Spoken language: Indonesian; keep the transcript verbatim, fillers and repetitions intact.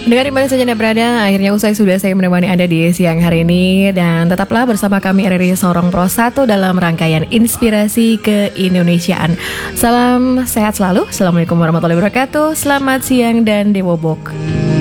Dengar dimana saja Anda berada, akhirnya usai sudah saya menemani Anda di siang hari ini. Dan tetaplah bersama kami R R I Sorong Pro satu dalam rangkaian Inspirasi Keindonesiaan. Salam sehat selalu, Assalamualaikum warahmatullahi wabarakatuh. Selamat siang dan dewobok.